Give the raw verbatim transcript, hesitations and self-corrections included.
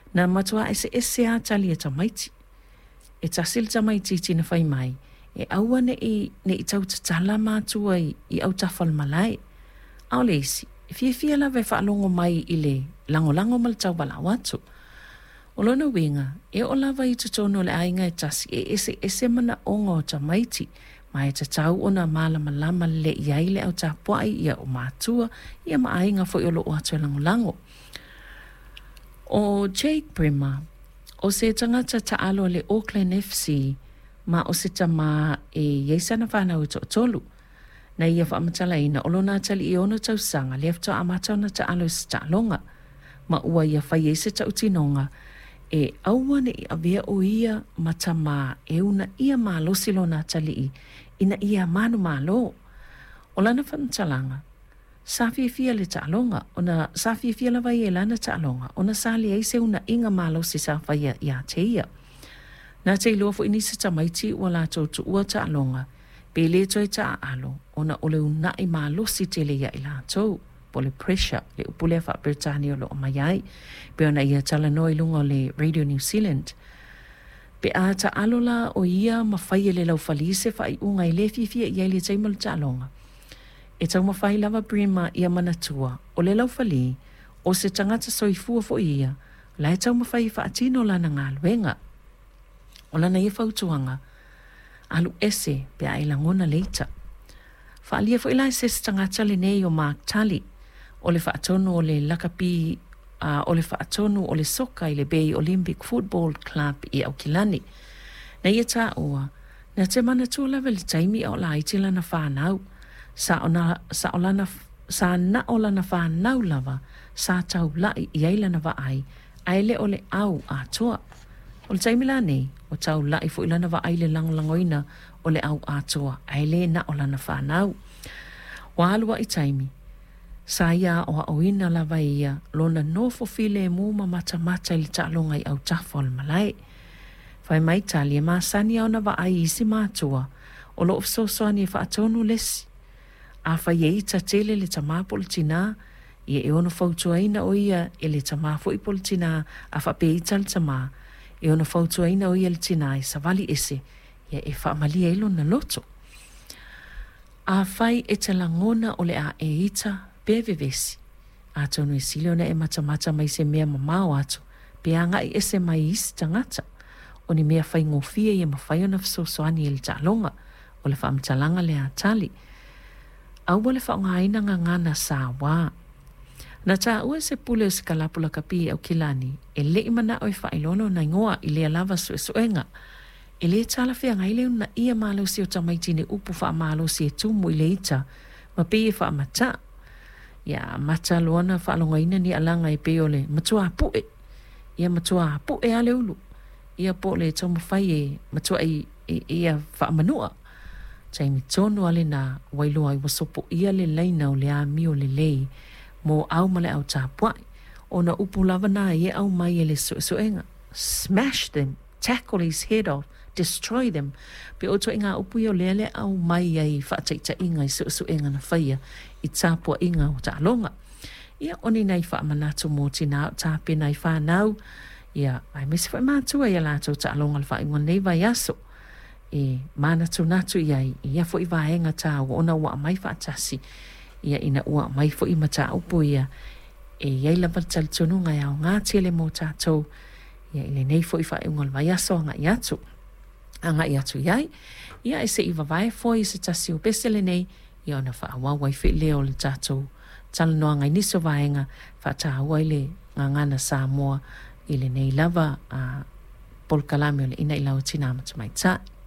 Na matua ese ese a tali e tamaiti. E tasil tamaiti tina whai mai. E aua ne i, ne i tau tatala mātua i, i au tawhal malai. Ao leisi, e fia fia la ve whaalongo mai i le lango lango mal tau bala watu. O lona winga, e o lava i tutono le ainga e tasi e ese ese mana onga o tamaiti. Ma e tatau ona malama lama le iai le au tapuai ia o mātua ia ma ainga fo i olo o atu e lango lango. O Jake Brimmer, o se tangata taalo le Auckland F C, ma o se tama e yeisana whanau to tolu. Na ia whaamatala ina olo nā tali i ono tau sanga le afto amatau na taalo i stalonga. Ma ua ia whai se tau tinonga e auane i avea o ia matama e una ia malo silo nā tali i ina ia manu malo. O lana whamatalanga. Safi fia le ta'alonga, ona safi fia la vai e lana ta'alonga, ona sali ai se una inga malo si sa vai ia te ia. Nā te ilua fo inisa tamaiti wala tau tu ua ta'alonga, pe le toi ta'alo, ona ole una i malo si te le ia i la tau, po le pressure, le upule fa Britania lo o maiai, pe ona ia tala no ilunga le Radio New Zealand. Pe a ta'alo la o ia ma fai le lau falise fa i unga i le fifia ia le taimal ta'alonga. E tau mawhai lava Brimmer ia manatua, o le lau fali, o se tangata soifua fo ia, la e tau mawhai whaatino lana ngā luenga. O lana ia whautuanga, alu ese pe a ilangona leita. Whaalia fo ila se tangata le nei o Mark Tully, o le whaatonu o le lakapi, uh, o le whaatonu o le soka i le Bay Olympic Football Club i Aukilani. Na ia tā ua, na te manatua lava le taimi o la iti lana whanau, sa ona sa olana sa na olana fa nau lava sa tau lai i lana va ai ai le ole au a toa o le taimila nei o tau lai fo ilana va ai le langolangoina o le au a toa ai le na olana fa nau wa alua i taimi sa ia o oina lava ia lona no fo file mu mata mata i talonga i au tafol malai fai mai tali ma sani ona va ai isi matua o lo so so ani fa tonu lesi a whai e ita tele le tamā politina, ia e ono whautuaina o ia e le tamā fo i politina, a whape ita le tamā, e ono whautuaina o ia le tina e savali ese, ia e whaamalia ilo na loto. A whai e te langona o le a e ita bevevesi, a tonu e sili ona e matamata mai se mea mamao atu, pe anga i ese mai isi tangata, o ni mea whai ngofia i e mawhai ona whasosoani e le talonga, o le whaamtalanga le a tali, au wale whaongaina ngā ngana sā wā. Na tā ua se pule o se kalapula kapi au kilani, e le imana o i whailono na ingoa i lea lava sue suenga. E le tala whea ngai leo na ia malo si o tamaiti ne upu wha malo si e tumu i le ita, ma pe e wha mata. Ia mata luana whaongaina ni alanga i pe ole, matua apu e. Ia matua apu e ale ulu. Ia po le tomu whai e matua i ia wha manua. Taimi tonu ale na wailua i wasopo ia le leina o le a mio le lei mo au male au tāpuai o na upu lava na e au mai e le suenga. Smash them, tackle his head off, destroy them. Pe o to inga upu i o lele au mai ai whaataita inga i suenga na whaia i tāpua inga o tālonga. Ia oni nei wha manatu mō tina tāpe nei whanau. Ia ai mesi wha mātua ia lātou tālonga le wha inga nei vai aso. E mana tu natu iai ia fo i vaenga tā ona ua mai whaatasi ia ina ua mai fo i mata upu ia e iai lava talitonu ngai au ngā tele mō tātou ia ile nei fo i whaeungal vai aso anga i atu anga i atu iai ia e se i vavae fo i se tasi o pesele nei ia ona whaawawai whi leo le tātou talanoa ngai niso vaenga whaatahua ile ngā ngana Samoa ile nei lava a uh, Paul Kalame o le ina i lau tina amata mai tā.